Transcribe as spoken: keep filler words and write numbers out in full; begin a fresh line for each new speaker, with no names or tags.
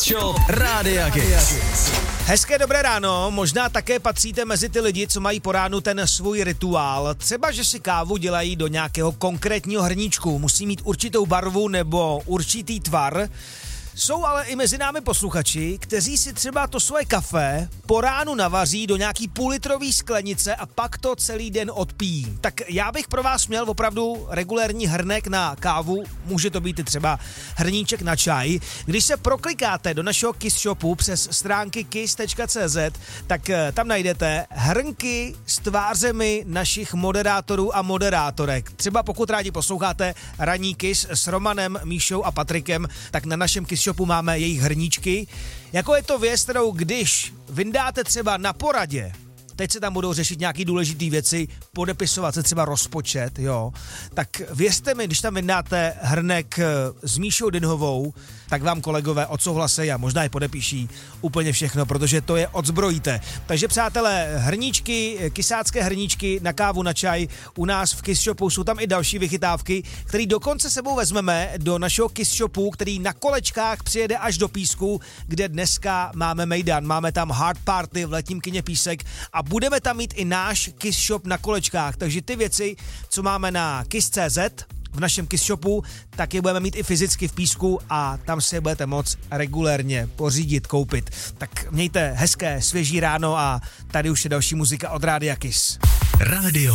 Shop Rádia Kiss.
Hezké dobré ráno, možná také patříte mezi ty lidi, co mají po ránu ten svůj rituál. Třeba, že si kávu dělají do nějakého konkrétního hrníčku, musí mít určitou barvu nebo určitý tvar. Jsou ale i mezi námi posluchači, kteří si třeba to svoje kafe po ránu navaří do nějaký půlitrový sklenice a pak to celý den odpijí. Tak já bych pro vás měl opravdu regulérní hrnek na kávu, může to být i třeba hrníček na čaj. Když se proklikáte do našeho Kiss Shopu přes stránky kiss tečka cé zet, tak tam najdete hrnky s tvářemi našich moderátorů a moderátorek. Třeba pokud rádi posloucháte Ranní Kiss s Romanem, Míšou a Patrikem, tak na našem Kiss Shopu máme jejich hrníčky. Jako je to věc, kterou když vyndáte třeba na poradě, teď se tam budou řešit nějaký důležitý věci, podepisovat se třeba rozpočet, jo, tak věřte mi, když tam vyndáte hrnek s Míšou Dynhovou, tak vám kolegové odsouhlasí a možná i podepíší úplně všechno, protože to je odzbrojíte. Takže přátelé, hrníčky, kysácké hrníčky na kávu, na čaj u nás v Kiss Shopu, jsou tam i další vychytávky, který dokonce sebou vezmeme do našeho Kiss Shopu, který na kolečkách přijede až do Písku, kde dneska máme mejdan. Máme tam hard party v letním kině Písek a budeme tam mít i náš Kiss Shop na kolečkách, takže ty věci, co máme na kiss tečka cé zet, v našem Kiss Shopu, tak je budeme mít i fyzicky v Písku a tam si je budete moc regulérně pořídit, koupit. Tak mějte hezké, svěží ráno a tady už je další muzika od Rádia Kiss.
Rádio